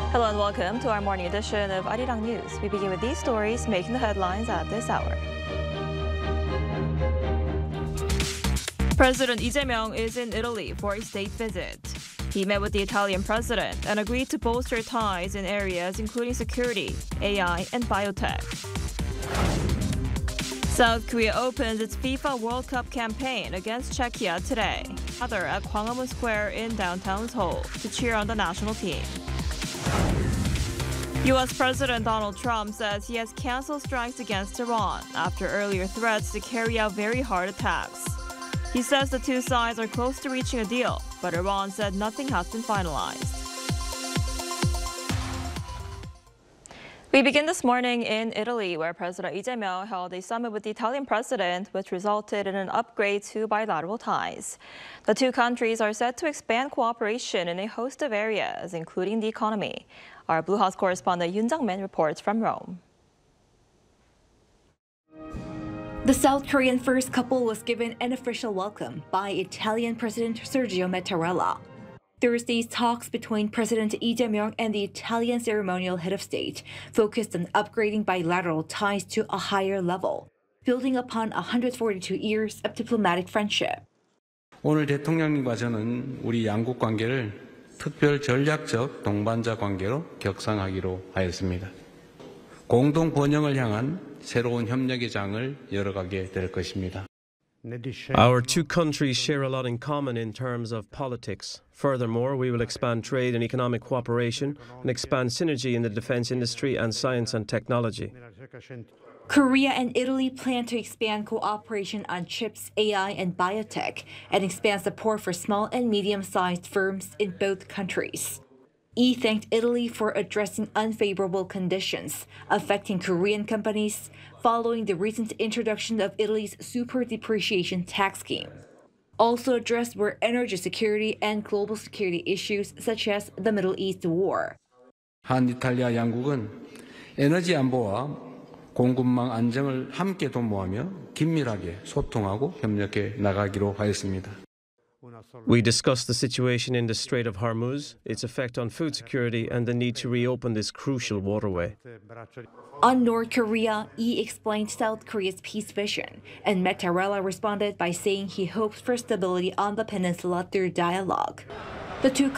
Hello and welcome to our morning edition of Arirang News. We begin with these stories making the headlines at this hour. President Lee Jae-myung is in Italy for a state visit. He met with the Italian president and agreed to bolster ties in areas including security, AI, and biotech. South Korea opens its FIFA World Cup campaign against Czechia today. Gather at Gwanghwamun Square in downtown Seoul to cheer on the national team. U.S. President Donald Trump says he has canceled strikes against Iran after earlier threats to carry out very hard attacks. He says the two sides are close to reaching a deal, but Iran said nothing has been finalized. We begin this morning in Italy, where President Lee Jae-myung held a summit with the Italian president, which resulted in an upgrade to bilateral ties. The two countries are set to expand cooperation in a host of areas, including the economy. Our Blue House correspondent Yoon Jung-min reports from Rome. The South Korean first couple was given an official welcome by Italian President Sergio Mattarella. Thursday's talks between President Lee Jae-myung and the Italian ceremonial head of state focused on upgrading bilateral ties to a higher level, building upon 142 years of diplomatic friendship. 오늘 대통령님과 저는 우리 양국 관계를 특별 전략적 동반자 관계로 격상하기로 하였습니다. 공동 번영을 향한 새로운 협력의 장을 열어가게 될 것입니다. Our two countries share a lot in common in terms of politics. Furthermore, we will expand trade and economic cooperation and expand synergy in the defense industry and science and technology. Korea and Italy plan to expand cooperation on chips, AI, and biotech, and expand support for small and medium-sized firms in both countries. Lee thanked Italy for addressing unfavorable conditions affecting Korean companies following the recent introduction of Italy's super depreciation tax scheme. Also addressed were energy security and global security issues such as the Middle East war. 한 이탈리아 양국은 에너지 안보와 공급망 안정을 함께 도모하며 긴밀하게 소통하고 협력해 나가기로 하였습니다. We discussed the situation in the Strait of Hormuz, its effect on food security, and the need to reopen this crucial waterway. On North Korea, Lee explained South Korea's peace vision, and Mattarella responded by saying he hopes for stability on the peninsula through dialogue. The two